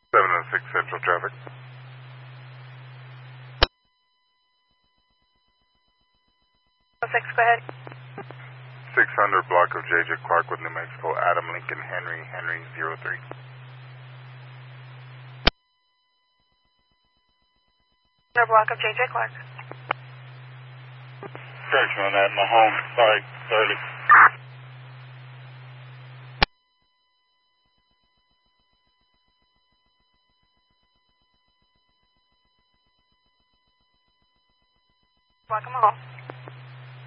706 Central Traffic. 6, go ahead. 600 block of J.J. Clarkwood, New Mexico, Adam Lincoln Henry, Henry 03. Block of J.J. Clark. Correction on that, my home, sorry, 30. Block of Mahone.